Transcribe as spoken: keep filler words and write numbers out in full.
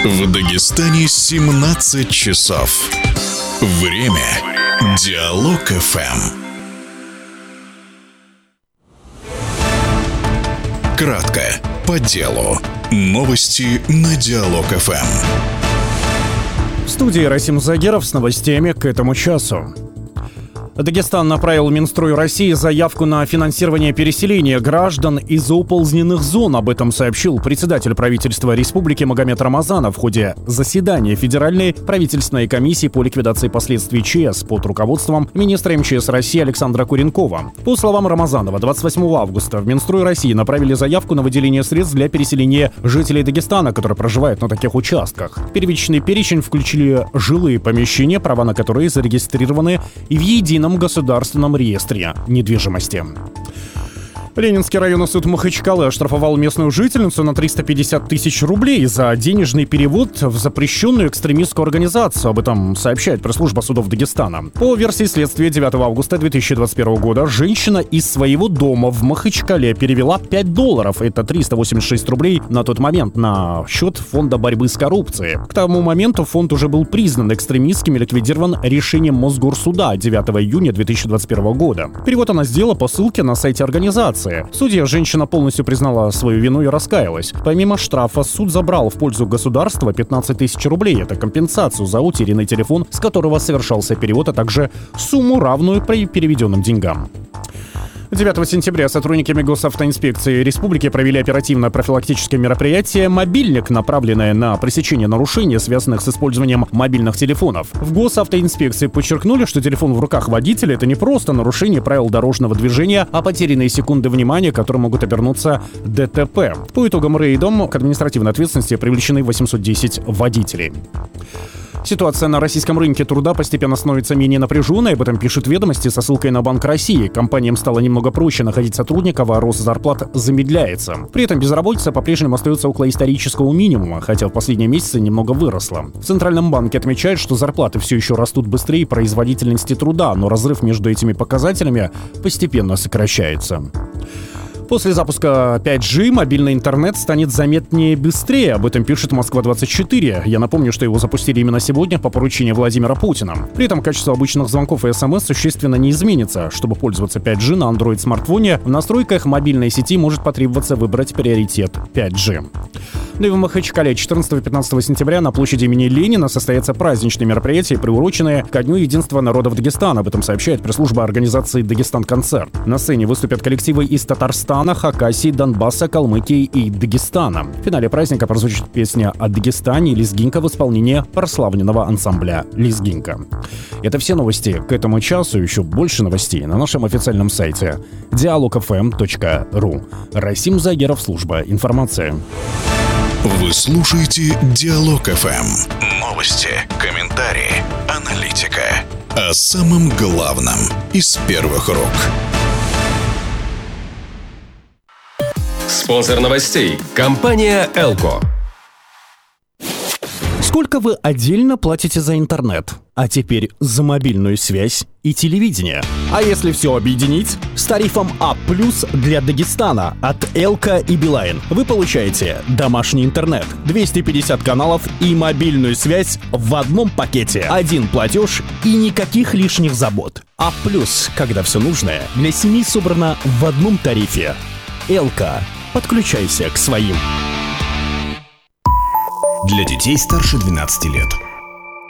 В Дагестане семнадцать часов. Время Диалог эф эм. Кратко, по делу. Новости на Диалог эф эм. В студии Расим Загеров с новостями к этому часу. Дагестан направил Минстрою России заявку на финансирование переселения граждан из оползненных зон. Об этом сообщил председатель правительства республики Магомед Рамазанов в ходе заседания Федеральной правительственной комиссии по ликвидации последствий ЧС под руководством министра эм че эс России Александра Куренкова. По словам Рамазанова, двадцать восьмого августа в Минстрой России направили заявку на выделение средств для переселения жителей Дагестана, которые проживают на таких участках. В первичный перечень включили жилые помещения, права на которые зарегистрированы и в едином государственном реестре недвижимости. Ленинский районный суд Махачкалы оштрафовал местную жительницу на триста пятьдесят тысяч рублей за денежный перевод в запрещенную экстремистскую организацию. Об этом сообщает пресс-служба судов Дагестана. По версии следствия, девятого августа две тысячи двадцать первого года женщина из своего дома в Махачкале перевела пять долларов, это триста восемьдесят шесть рублей на тот момент, на счет Фонда борьбы с коррупцией. К тому моменту фонд уже был признан экстремистским и ликвидирован решением Мосгорсуда девятого июня две тысячи двадцать первого года. Перевод она сделала по ссылке на сайте организации. В суде женщина полностью признала свою вину и раскаялась. Помимо штрафа, суд забрал в пользу государства пятнадцать тысяч рублей. Это компенсацию за утерянный телефон, с которого совершался перевод, а также сумму, равную переведенным деньгам. девятого сентября сотрудниками Госавтоинспекции Республики провели оперативно-профилактическое мероприятие «Мобильник», направленное на пресечение нарушений, связанных с использованием мобильных телефонов. В Госавтоинспекции подчеркнули, что телефон в руках водителя — это не просто нарушение правил дорожного движения, а потерянные секунды внимания, которые могут обернуться дэ тэ пэ. По итогам рейда к административной ответственности привлечены восемьсот десять водителей. Ситуация на российском рынке труда постепенно становится менее напряженной, об этом пишут «Ведомости» со ссылкой на Банк России. Компаниям стало немного проще находить сотрудников, а рост зарплат замедляется. При этом безработица по-прежнему остается около исторического минимума, хотя в последние месяцы немного выросла. В Центральном банке отмечают, что зарплаты все еще растут быстрее производительности труда, но разрыв между этими показателями постепенно сокращается. После запуска пять джи мобильный интернет станет заметнее быстрее. Об этом пишет Москва двадцать четыре. Я напомню, что его запустили именно сегодня по поручению Владимира Путина. При этом качество обычных звонков и смс существенно не изменится. Чтобы пользоваться пять джи на Android-смартфоне, в настройках мобильной сети может потребоваться выбрать приоритет пять джи. Ну и в Махачкале четырнадцатого-пятнадцатого сентября на площади имени Ленина состоятся праздничные мероприятия, приуроченные ко Дню единства народов Дагестана. Об этом сообщает пресс-служба организации «Дагестан-концерт». На сцене выступят коллективы из Татарстана, Хакасии, Донбасса, Калмыкии и Дагестана. В финале праздника прозвучит песня о Дагестане «Лезгинка» в исполнении прославленного ансамбля «Лезгинка». Это все новости к этому часу. Еще больше новостей на нашем официальном сайте диалог эф эм точка ру. Расим Загеров, служба информации. Вы слушаете Диалог эф эм. Новости, комментарии, аналитика. О самом главном из первых рук. Спонсор новостей – компания «Элко». Сколько вы отдельно платите за интернет? А теперь за мобильную связь и телевидение. А если все объединить? С тарифом А плюс для Дагестана от Элко и Билайн вы получаете домашний интернет, двести пятьдесят каналов и мобильную связь в одном пакете. Один платеж и никаких лишних забот. А плюс, когда все нужное для семьи собрано в одном тарифе. Элко. Подключайся к своим. Для детей старше двенадцати лет.